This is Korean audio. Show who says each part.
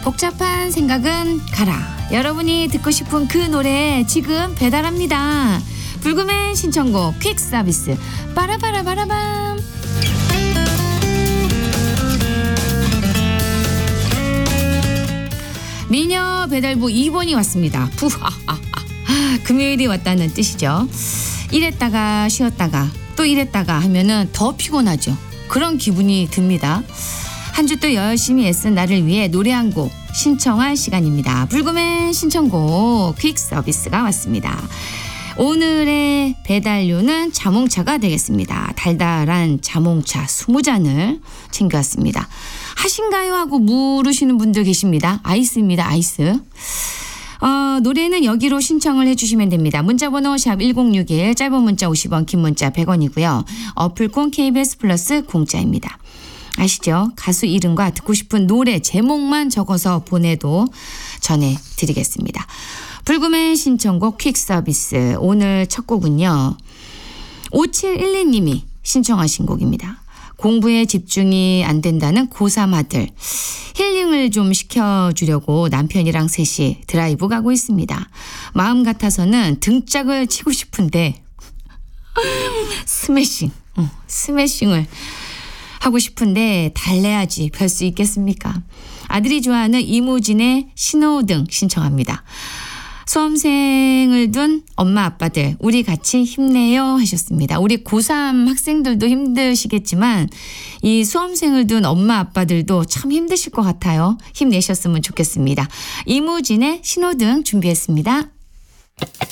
Speaker 1: 복잡한 생각은 가라. 여러분이 듣고 싶은 그 노래 지금 배달합니다. 불금의 신청곡 퀵 서비스 빠라바라바라밤. 미녀 배달부 2번이 왔습니다. 부하하하. 금요일이 왔다는 뜻이죠. 이랬다가 쉬었다가 또 이랬다가 하면은 더 피곤하죠. 그런 기분이 듭니다. 한 주 또 열심히 애쓴 나를 위해 노래 한 곡 신청할 시간입니다. 불금의 신청곡 퀵 서비스가 왔습니다. 오늘의 배달료는 자몽차가 되겠습니다. 달달한 자몽차 20잔을 챙겨왔습니다. 하신가요? 하고 물으시는 분들 계십니다. 아이스입니다. 아이스. 노래는 여기로 신청을 해주시면 됩니다. 문자번호 샵 1061, 짧은 문자 50원, 긴 문자 100원이고요. 어플콘 KBS 플러스 공짜입니다. 아시죠? 가수 이름과 듣고 싶은 노래 제목만 적어서 보내도 전해드리겠습니다. 불금의 신청곡 퀵 서비스. 오늘 첫 곡은요. 5712님이 신청하신 곡입니다. 공부에 집중이 안 된다는 고3 아들. 힐링을 좀 시켜주려고 남편이랑 셋이 드라이브 가고 있습니다. 마음 같아서는 등짝을 치고 싶은데 스매싱을 하고 싶은데 달래야지 별 수 있겠습니까? 아들이 좋아하는 이무진의 신호등 신청합니다. 수험생을 둔 엄마 아빠들 우리 같이 힘내요 하셨습니다. 우리 고3 학생들도 힘드시겠지만 이 수험생을 둔 엄마 아빠들도 참 힘드실 것 같아요. 힘내셨으면 좋겠습니다. 이무진의 신호등 준비했습니다.